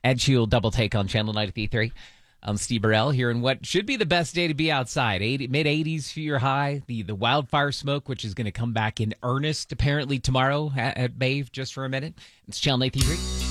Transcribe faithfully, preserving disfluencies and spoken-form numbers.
Ed Sheeran double take on Channel ninety-three. I'm Steve Burrell here in what should be the best day to be outside. mid eighties for your high. The the wildfire smoke, which is going to come back in earnest apparently tomorrow at, at Bave just for a minute. It's Channel ninety-three.